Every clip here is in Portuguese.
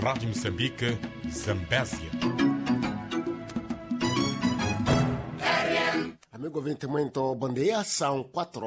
Rádio Moçambique, Zambésia. Amigo ouvinte, muito bom dia. São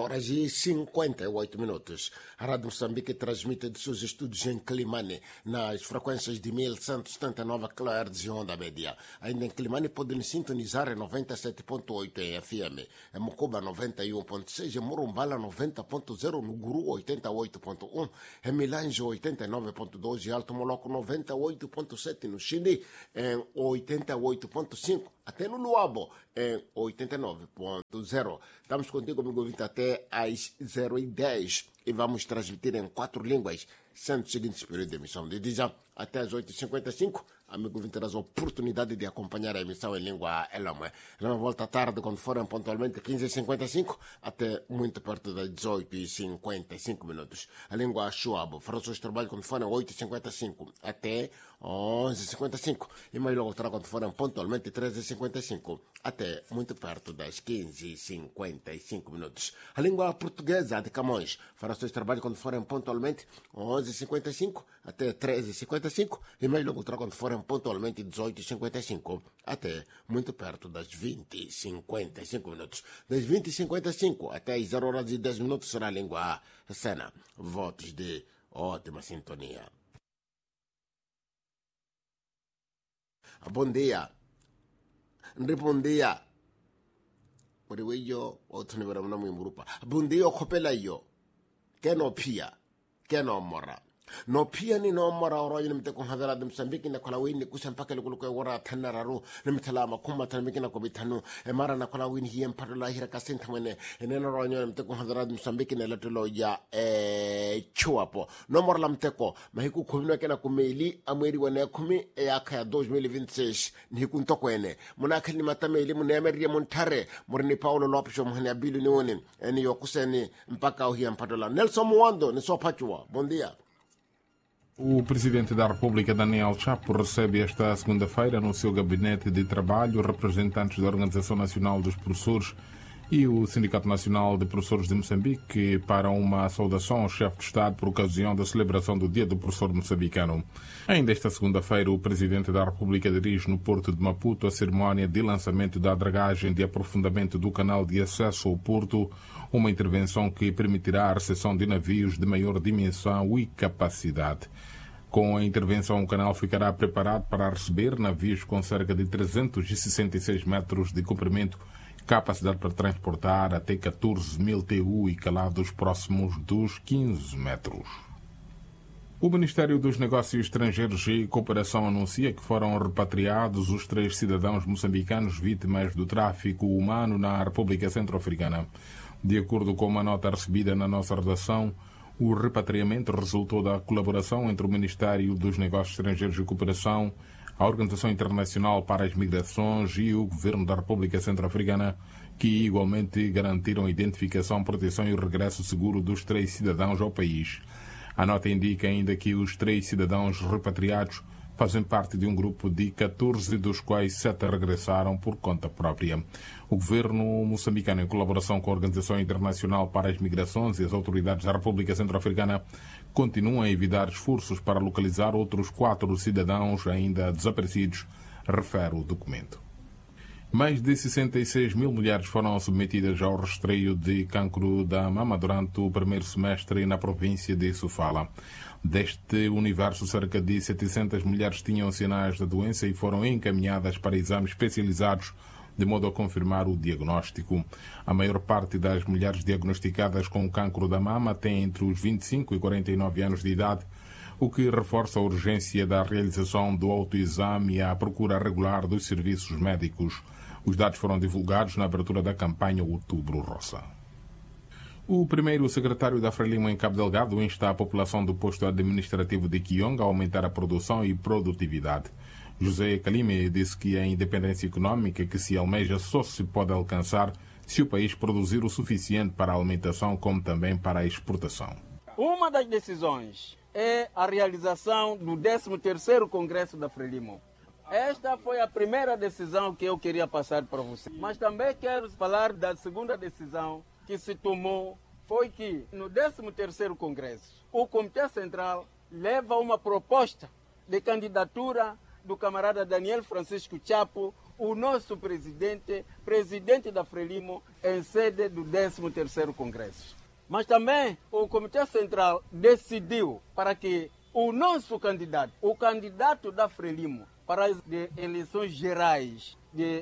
4h58. A Rádio Moçambique transmite de seus estúdios em Climane, nas frequências de 1179 kHz e onda média. Ainda em Climane podem sintonizar em 97.8 em FM, em Mocoba 91.6, em Morumbala 90.0, no Guru 88.1, em Milange 89.2 e Alto Moloco 98.7, no Xindi em 88.5, até no Luabo em 89.0. Estamos contigo, amigo ouvinte, até às 0h10 e vamos transmitir em 4 línguas, sendo o seguinte período de emissão. De já até às 8h55, amigo ouvinte, terás a oportunidade de acompanhar a emissão em língua Elamé. Na volta à tarde, quando forem pontualmente 15h55, até muito perto das 18h55. A língua Chuabo fará os seus trabalhos quando forem 8h55 até 11h55. E mais logo terá quando forem pontualmente 13h55 até muito perto das 15h55. A língua portuguesa de Camões fará os seus trabalhos quando forem pontualmente 11h55 até 13h55. E mais logo terá quando forem pontualmente 18h55 até muito perto das 20h55. Das 20h55 até as 0h10 será a língua Sena. Votos de ótima sintonia. Bom dia. Bom dia. Bom dia, okopela yo. Keno pia. Keno mora. No pia ni no mora oroyi nimte kon hadara dum Msambiki na kola wini kusan pakele kuluko e wara tanararu nimtala makuma tanmiki na kobitanu e mara na kola wini hiem parola hira kasinta mene enena ronyo nimte kon hadara dum Msambiki na latulo ya chuapo no mora lamteko mahiku kumino kena kumeli amweri wane kumi e akaya 2026 ni hiku ntoko ene muna kani matameli munemeri ya muntare murini Paulo Lopes muhani abilu ni wone eni yokuseni mpaka uhia mpadola Nelson Muando ni sopachua. Bom dia. O Presidente da República, Daniel Chapo, recebe esta segunda-feira no seu gabinete de trabalho representantes da Organização Nacional dos Professores e o Sindicato Nacional de Professores de Moçambique para uma saudação ao chefe de Estado por ocasião da celebração do Dia do Professor Moçambicano. Ainda esta segunda-feira, o Presidente da República dirige no Porto de Maputo a cerimónia de lançamento da dragagem de aprofundamento do canal de acesso ao Porto, uma intervenção que permitirá a recepção de navios de maior dimensão e capacidade. Com a intervenção, o canal ficará preparado para receber navios com cerca de 366 metros de comprimento, capacidade para transportar até 14 mil TU e calados próximos dos 15 metros. O Ministério dos Negócios Estrangeiros e Cooperação anuncia que foram repatriados os 3 cidadãos moçambicanos vítimas do tráfico humano na República Centro-Africana. De acordo com uma nota recebida na nossa redação, o repatriamento resultou da colaboração entre o Ministério dos Negócios Estrangeiros e Cooperação, a Organização Internacional para as Migrações e o Governo da República Centro-Africana, que igualmente garantiram a identificação, proteção e o regresso seguro dos 3 cidadãos ao país. A nota indica ainda que os 3 cidadãos repatriados fazem parte de um grupo de 14, dos quais 7 regressaram por conta própria. O governo moçambicano, em colaboração com a Organização Internacional para as Migrações e as autoridades da República Centro-Africana, continuam a evitar esforços para localizar outros 4 cidadãos ainda desaparecidos, refere o documento. Mais de 66 mil mulheres foram submetidas ao rastreio de cancro da mama durante o primeiro semestre na província de Sofala. Deste universo, cerca de 700 mulheres tinham sinais da doença e foram encaminhadas para exames especializados de modo a confirmar o diagnóstico. A maior parte das mulheres diagnosticadas com cancro da mama tem entre os 25 e 49 anos de idade, o que reforça a urgência da realização do autoexame e a procura regular dos serviços médicos. Os dados foram divulgados na abertura da campanha Outubro Rosa. O primeiro secretário da Frelimo em Cabo Delgado insta a população do posto administrativo de Kionga a aumentar a produção e produtividade. José Calime disse que a independência econômica que se almeja só se pode alcançar se o país produzir o suficiente para a alimentação como também para a exportação. Uma das decisões é a realização do 13º Congresso da Frelimo. Esta foi a primeira decisão que eu queria passar para você. Mas também quero falar da segunda decisão que se tomou, foi que no 13º Congresso, o Comitê Central leva uma proposta de candidatura do camarada Daniel Francisco Chapo, o nosso presidente da Frelimo, em sede do 13º Congresso. Mas também o Comitê Central decidiu para que o nosso candidato, o candidato da Frelimo, para as eleições gerais de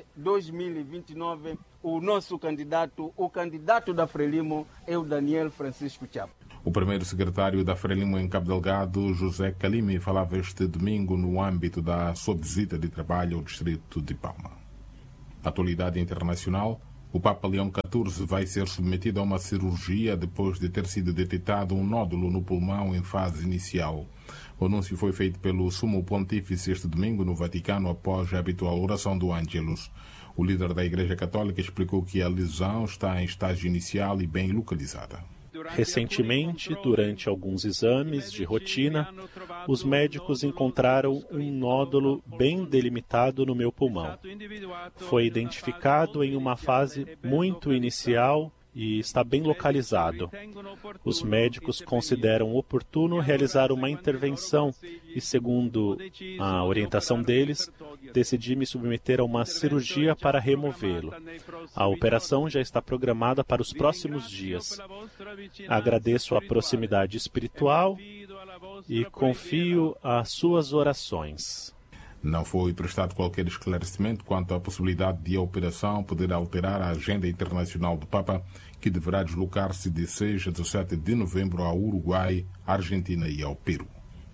2029, o nosso candidato, o candidato da Frelimo é o Daniel Francisco Chapo. O primeiro secretário da Frelimo em Cabo Delgado, José Calimi, falava este domingo no âmbito da sua visita de trabalho ao distrito de Palma. Atualidade internacional, o Papa Leão XIV vai ser submetido a uma cirurgia depois de ter sido detectado um nódulo no pulmão em fase inicial. O anúncio foi feito pelo Sumo Pontífice este domingo no Vaticano após a habitual oração do Ângelus. O líder da Igreja Católica explicou que a lesão está em estágio inicial e bem localizada. Recentemente, durante alguns exames de rotina, os médicos encontraram um nódulo bem delimitado no meu pulmão. Foi identificado em uma fase muito inicial e está bem localizado. Os médicos consideram oportuno realizar uma intervenção e, segundo a orientação deles, decidi me submeter a uma cirurgia para removê-lo. A operação já está programada para os próximos dias. Agradeço a proximidade espiritual e confio às suas orações. Não foi prestado qualquer esclarecimento quanto à possibilidade de a operação poder alterar a agenda internacional do Papa, que deverá deslocar-se de 6 a 17 de novembro ao Uruguai, Argentina e ao Peru.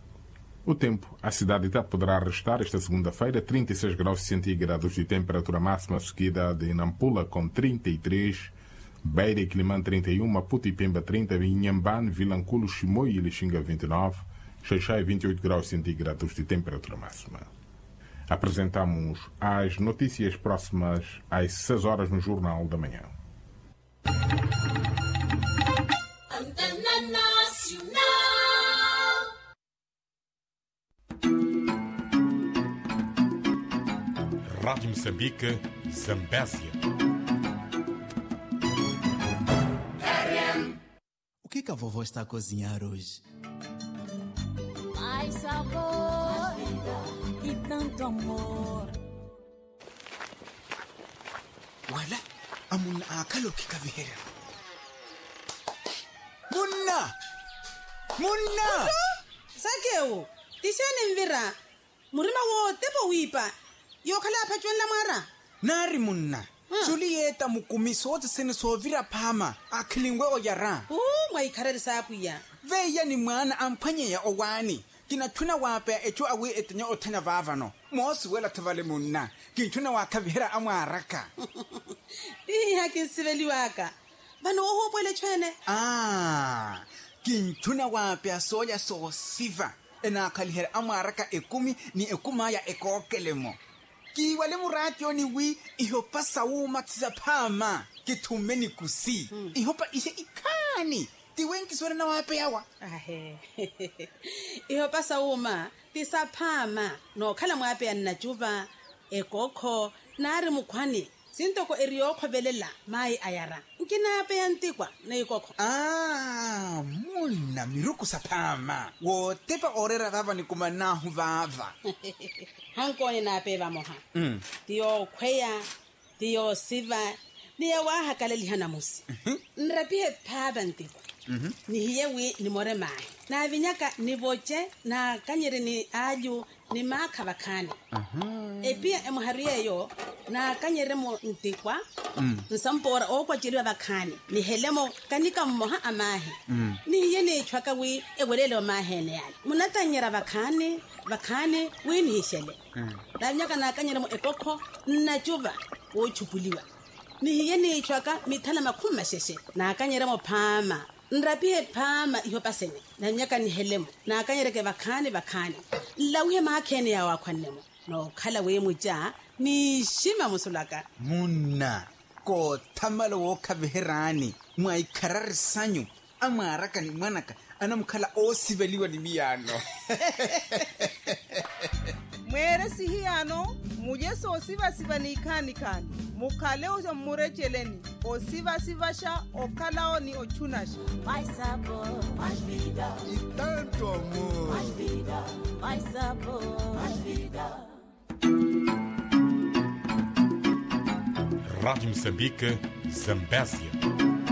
O tempo. A cidade de Tete poderá registrar esta segunda-feira 36 graus centígrados de temperatura máxima, seguida de Nampula com 33, Beira e Climane 31, Maputo e Pemba 30, Inhambane, Vilanculo, Chimoio e Lixinga 29, Xaixai 28 graus centígrados de temperatura máxima. Apresentamos as notícias próximas às 6 horas no Jornal da Manhã. Antena Nacional. Rádio Moçambique, Zambésia. O que a vovó está a cozinhar hoje? Mais sabor e tanto amor. Wala, amuna akalo kikavihera. Munna! Sakeu, tishane mvira. Murima wo tepo wipa. Yo khala phachwen la mara. Nari munna. Julieta mukumiso wote sene sovira phama akhilingwe oyara. Mwa ikharere sapuya. Veya ni mwana amphanye ya owani. Kinathuna wape echo awe etenya othanya vavano. Mosi wela thavale munna. Kinthuna wakhavira amwaraka. Iha kinsiveli waka. Vano ohopo ele chwene. Kinthuna wape asoya so siva. Ena khalihera amwaraka ekumi ni ekumaya ekokelemo. Ki wale muratyo ni wi ihopa sauma tsapama kithumeni kusi. Ihopa ise ikani. Tiwenki swere na wape yawa. Ihopa sauma tisaphama no khala mwape ya nnajuva ekokho nari mukhwane sintoko eriokho velela mai ayara nkinape ya ntikwa na ikokho. Munna miruku saphama wo tepa orera vava ni kumanahu vava. Hankone nape va moha. Tio khweya tio siva ni wa hakaleli hana musi. Nrapihe phaba ntikwa. Ni hiyewi ni more mai. Na vinyaka ni voche na kanyere ni aju ni maka vakani. Epia emuharie yo na kanyere mo ntikwa. Nsampora okwa jiriwa vakani. Ni helemo kanika moha amahe. Ni hiye ni chwaka wi ewelele amahe ne yali. Munatanyera vakani wi ni hishele. Na vinyaka na kanyere mo ekoko na juba wo chupuliwa. Ni hiye ni chwaka mithala makuma sheshe. Na kanyere mo pama. Nrapie phama ihopa sene na nyaka ni helemo na kanyereke vakhani lawe makhene ya wakhwanemo no khala we muja ni shima musulaka. Munna ko thamalo wo khaveherani mwa ikhararisanyu amaraka ni mwanaka anamkhala osiveliwa ni miyano. Mwere sihiyano muje so siva ni kani mukhale o murecheleni o siva sha o kalao ni o chunasha. Mais sabor, mais vida E tanto amor. mais vida mais mais sabor. Mais vida. Rádio Moçambique, Zambésia.